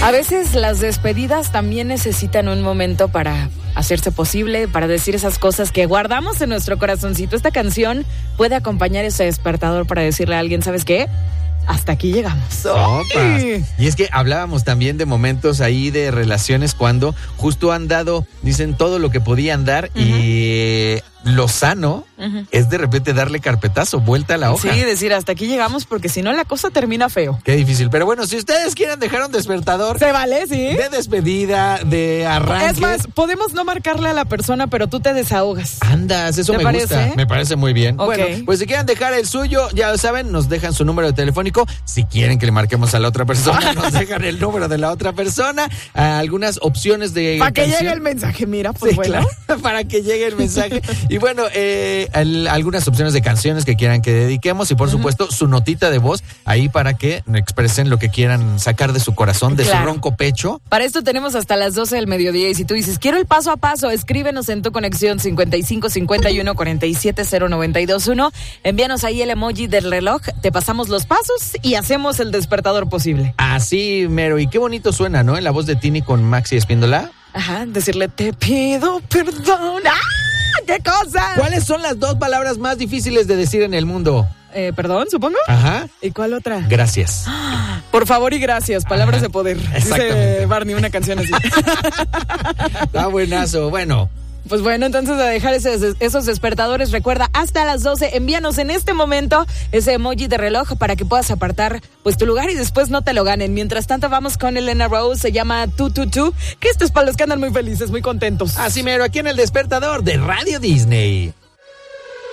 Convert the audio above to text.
A veces las despedidas también necesitan un momento para hacerse posible, para decir esas cosas que guardamos en nuestro corazoncito. Esta canción puede acompañar ese despertador para decirle a alguien, ¿sabes qué? Hasta aquí llegamos. Opas. Y es que hablábamos también de momentos ahí de relaciones cuando justo han dado, dicen, todo lo que podían dar y lo sano es de repente darle carpetazo, vuelta a la hoja. Sí, decir hasta aquí llegamos porque si no la cosa termina feo. Qué difícil. Pero bueno, si ustedes quieren dejar un despertador. Se vale, sí. De despedida, de arranque. Es más, podemos no marcarle a la persona, pero tú te desahogas. Andas, eso me gusta. Me parece muy bien. Okay. Bueno, pues si quieren dejar el suyo, ya lo saben, nos dejan su número de telefónico. Si quieren que le marquemos a la otra persona, nos dejan el número de la otra persona. Algunas opciones de para que llegue el mensaje, mira, pues sí, bueno. Claro, para que llegue el mensaje. Y bueno, algunas opciones de canciones que quieran que dediquemos y por supuesto su notita de voz ahí para que expresen lo que quieran sacar de su corazón, de su ronco pecho. Para esto tenemos hasta las 12 del mediodía y si tú dices, quiero el paso a paso, escríbenos en tu conexión 55 51 47 0921. Envíanos ahí el emoji del reloj, te pasamos los pasos y hacemos el despertador posible. Así, mero. Y qué bonito suena, ¿no? En la voz de Tini con Maxi Espíndola. Ajá, decirle, te pido perdón. ¡Ah! ¡Qué cosa! ¿Cuáles son las 2 palabras más difíciles de decir en el mundo? Perdón, supongo. Ajá. ¿Y cuál otra? Gracias. Por favor y gracias, palabras de poder. Dice Barney, una canción así. Está buenazo. Bueno. Pues bueno, entonces a dejar esos despertadores, recuerda, hasta las 12, envíanos en este momento ese emoji de reloj para que puedas apartar pues tu lugar y después no te lo ganen. Mientras tanto vamos con Elena Rose, se llama Tu, que esto es para los que andan muy felices, muy contentos. Así mero, aquí en el despertador de Radio Disney.